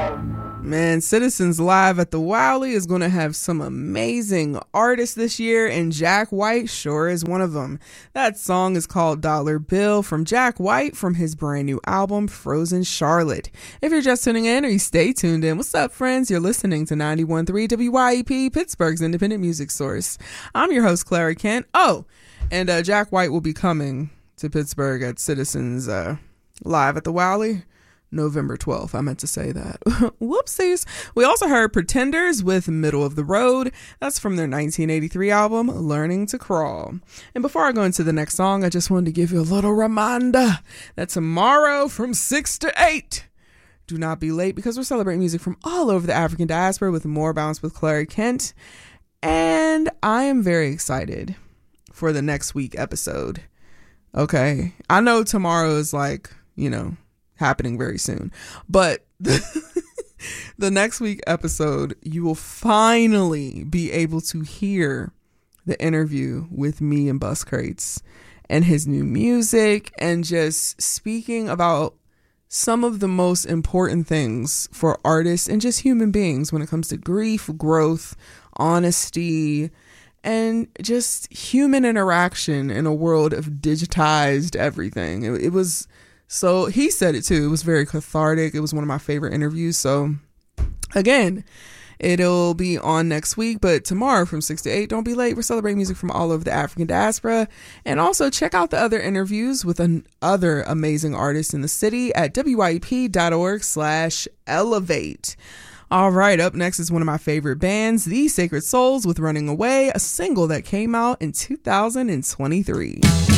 Man, Citizens Live at the Wowly is going to have some amazing artists this year, and Jack White sure is one of them. That song is called Dollar Bill from Jack White from his brand new album, Frozen Charlotte. If you're just tuning in or you stay tuned in, what's up, friends? You're listening to 91.3 WYEP, Pittsburgh's independent music source. I'm your host, Clara Kent. Oh, and Jack White will be coming to Pittsburgh at Citizens Live at the Wowly. November 12th. I meant to say that. Whoopsies. We also heard Pretenders with Middle of the Road. That's from their 1983 album, Learning to Crawl. And before I go into the next song, I just wanted to give you a little reminder that tomorrow from 6 to 8, do not be late, because we're celebrating music from all over the African diaspora with More Bounce with Clara Kent. And I am very excited for the next week episode. Okay. I know tomorrow is like, happening very soon, but the next week episode, you will finally be able to hear the interview with me and Bus Crates and his new music, and just speaking about some of the most important things for artists and just human beings when it comes to grief, growth, honesty, and just human interaction in a world of digitized everything. It was, so he said it too. It was very cathartic. It was one of my favorite interviews. So again, it'll be on next week, but tomorrow from 6 to 8, don't be late. We're celebrating music from all over the African diaspora. And also check out the other interviews with other amazing artists in the city at wyep.org/elevate. All right, up next is one of my favorite bands, The Sacred Souls with Running Away, a single that came out in 2023.